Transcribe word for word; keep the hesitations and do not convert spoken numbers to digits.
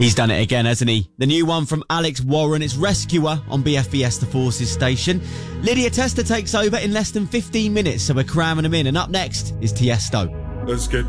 He's done it again, hasn't he? The new one from Alex Warren, it's Rescuer on B F B S The Forces station. Lydia Testa takes over in less than fifteen minutes, so we're cramming them in. And up next is Tiesto. Let's get